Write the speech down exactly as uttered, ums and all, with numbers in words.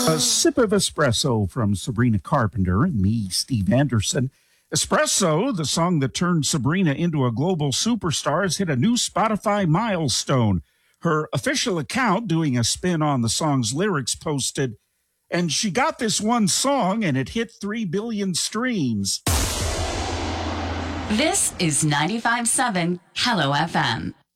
A sip of espresso from Sabrina Carpenter and me, Steve Anderson. Espresso, the song that turned Sabrina into a global superstar, has hit a new Spotify milestone. Her official account, doing a spin on the song's lyrics, posted, "And she got this one song and it hit three billion streams." This is ninety-five point seven Hello F M.